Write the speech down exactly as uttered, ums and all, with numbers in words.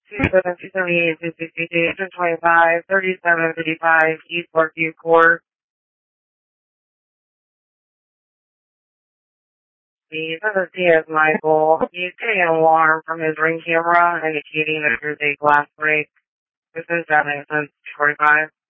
two seven two seven eight two six eight eight twenty-five thirty-seven fifty-five East Parkview Court. The visitor is Michael. He's getting an alarm from his ring camera indicating that there's a glass break. This is seven since forty-five.